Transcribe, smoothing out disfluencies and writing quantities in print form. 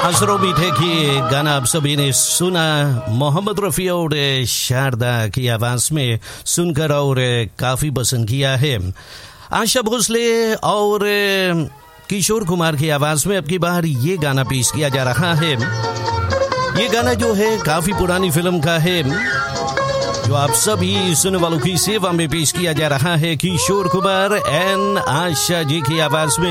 असरों भी थे कि गाना आप सभी ने सुना मोहम्मद रफ़ी और शारदा की आवाज़ में सुनकर और काफ़ी पसंद किया है। आशा भोसले और किशोर कुमार की आवाज़ में अब की बार ये गाना पेश किया जा रहा है। ये गाना जो है काफ़ी पुरानी फिल्म का है, जो आप सभी सुनने वालों की सेवा में पेश किया जा रहा है। किशोर कुमार एंड आशा जी की आवाज़ में